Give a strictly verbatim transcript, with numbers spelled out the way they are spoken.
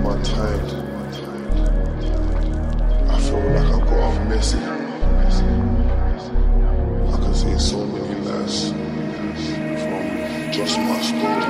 my time, I feel like I've got a message. I can see so many lives from just my story.